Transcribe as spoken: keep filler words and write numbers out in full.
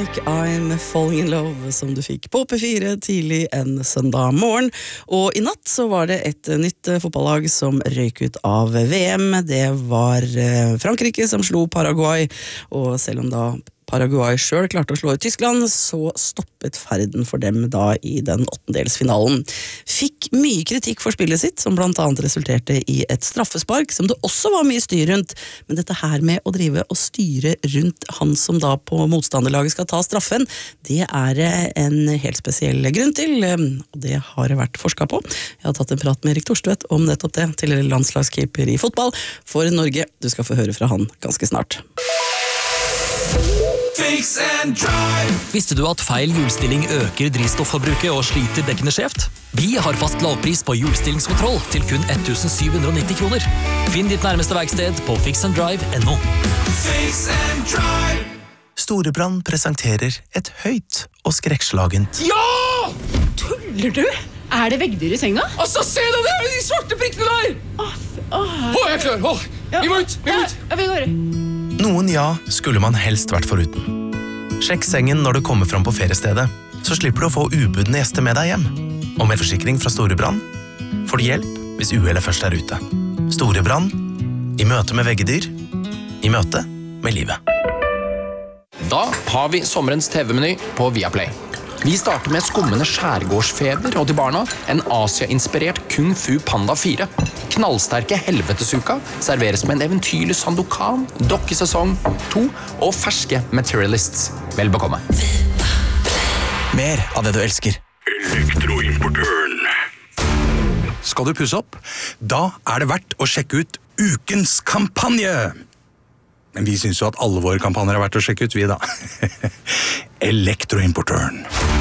Like I'm Falling in Love, som du fikk på P fire tidlig en søndag morgen. Og i natt så var det et nytt fotballag som røyk ut av V M. Det var Frankrike som slo Paraguay, og selv om da Paraguay selv klarte å slå ut Tyskland, så stoppet ferden for dem da i den åttendelsfinalen. Fikk mye kritikk for spillet sitt, som blant annet resulterte i et straffespark, som det også var mye styr rundt. Men dette her med å drive og styre rundt han som da på motstanderlaget skal ta straffen, det er en helt spesiell grunn til, og det har det vært forsket på. Jeg har tatt en prat med Erik Thorstvedt om nettopp det, til landslagskeeper i fotball for Norge. Du skal få høre fra han ganske snart. Fix and drive. Visste du at feil hjulstilling øker drivstofforbruket og sliter dekkene skjevt? Vi har fast lavpris på hjulstillingskontroll til kun ett tusen syv hundre nitti kroner. Finn ditt nærmeste verksted på fix and drive punktum no. Fix and drive. Storebrand presenterer et høyt og skrekkslagent. Ja! Tuller du? Er det veggdyr i senga? Altså, se det der, de svarte prikkene der! Åh, åh, Å, jeg er klar, åh, vi må ut, vi må ut. Ja, vi går. Noen ja skulle man helst vært foruten. Sjekk sengen når du kommer fram på feriestedet, så slipper du å få ubudne gjester med deg hjem. Og med forsikring fra Storebrand får du hjelp hvis uhellet først er ute. Storebrand, i møte med veggedyr, i møte med livet. Da har vi sommerens T V-meny på Viaplay. Vi starter med skummende skjærgårdsfeber, og til barna en Asia-inspirert Kung Fu Panda fire. Knallsterke helvetesuka serveres med en eventyrlig Sandokan, dokkesesong to og ferske Materialists. Vel bekomme. Mer av det du elsker. Elektroimportøren. Skal du pusse opp? Da er det verdt å sjekke ut ukens kampanje. Men vi synes jo at alle våre kampanjer er verdt å sjekke ut, vi da. Elektroimportøren.